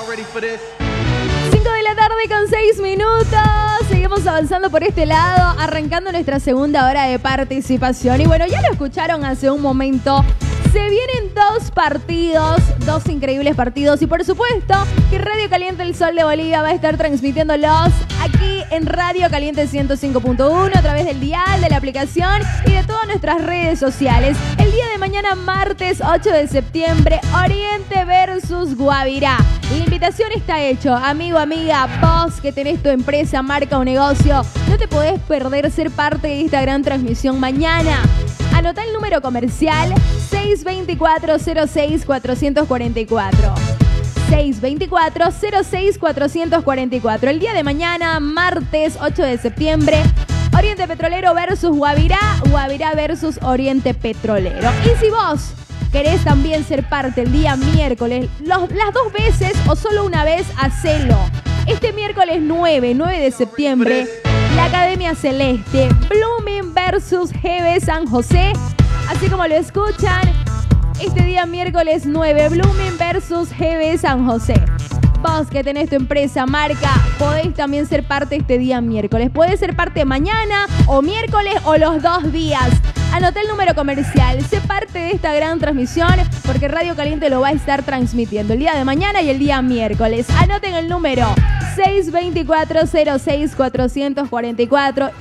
5 de la tarde con 6 minutos. Seguimos avanzando por este lado, arrancando nuestra segunda hora de participación. Y bueno, ya lo escucharon hace un momento. Se vienen dos partidos, dos increíbles partidos. Y por supuesto que Radio Caliente El Sol de Bolivia va a estar transmitiéndolos aquí en Radio Caliente 105.1 a través del dial, de la aplicación y de todas nuestras redes sociales. El día de mañana, martes 8 de septiembre, Oriente versus Guavirá. La invitación está hecha, amigo, amiga, vos que tenés tu empresa, marca o negocio, no te podés perder ser parte de esta gran transmisión mañana. Anotá el número comercial 624-06-444. 624-06-444. El día de mañana, martes 8 de septiembre, Oriente Petrolero versus Guavirá, Guavirá versus Oriente Petrolero. Y si vos querés también ser parte el día miércoles, las dos veces o solo una vez, hacelo. Este miércoles 9 de septiembre, la Academia Celeste, Blooming versus GB San José. Así como lo escuchan, este día miércoles 9, Blooming versus GB San José. Vos que tenés tu empresa, marca, podéis también ser parte este día miércoles. Podés ser parte mañana o miércoles o los dos días. Anota el número comercial, sé parte de esta gran transmisión porque Radio Caliente lo va a estar transmitiendo el día de mañana y el día miércoles. Anoten el número 624-06-444